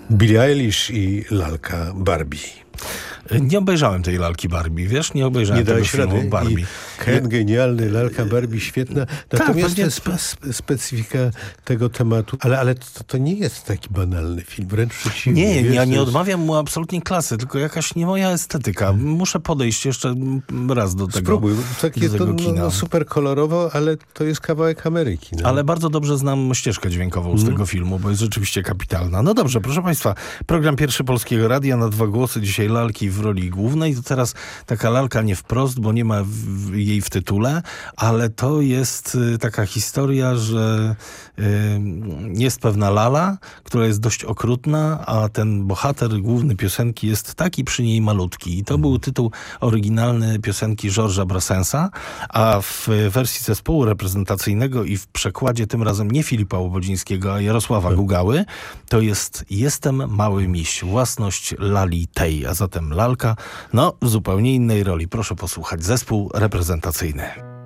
Billie Eilish i lalka Barbie. Nie obejrzałem tej lalki Barbie, wiesz? Nie obejrzałem Nie tego dałeś filmu rady? Barbie. I Ken genialny, lalka Barbie świetna. Natomiast pewnie- to jest specyfika tego tematu. Ale to nie jest taki banalny film, wręcz przeciwnie. Nie, wiesz, ja to nie jest... odmawiam mu absolutnie klasy, tylko jakaś nie moja estetyka. Muszę podejść jeszcze raz do tego, Spróbuj, takie do tego kina. super kolorowo, ale to jest kawałek Ameryki. No. Ale bardzo dobrze znam ścieżkę dźwiękową z tego filmu, bo jest rzeczywiście kapitalna. No dobrze, proszę Państwa, program Pierwszy Polskiego Radia na 2 głosy. Dzisiaj lalki w roli głównej. To teraz taka lalka nie wprost, bo nie ma jej w tytule, ale to jest taka historia, że jest pewna lala, która jest dość okrutna, a ten bohater główny piosenki jest taki przy niej malutki. I to był tytuł oryginalny piosenki Georgesa Brassensa, a w wersji zespołu reprezentacyjnego i w przekładzie tym razem nie Filipa Łobodzińskiego, a Jarosława Gugały, to jest Jestem mały miś, własność lali tej, a zatem lalka, no w zupełnie innej roli. Proszę posłuchać, zespół reprezentacyjny.